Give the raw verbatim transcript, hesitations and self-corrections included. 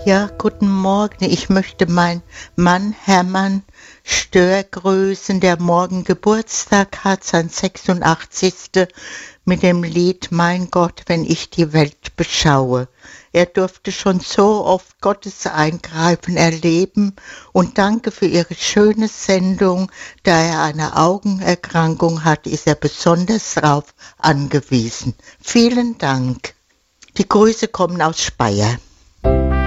Ja, guten Morgen. Ich möchte meinen Mann Hermann Stör grüßen, der morgen Geburtstag hat, sein sechsundachtzigsten mit dem Lied Mein Gott, wenn ich die Welt beschaue. Er durfte schon so oft Gottes Eingreifen erleben und danke für Ihre schöne Sendung. Da er eine Augenerkrankung hat, ist er besonders darauf angewiesen. Vielen Dank. Die Grüße kommen aus Speyer.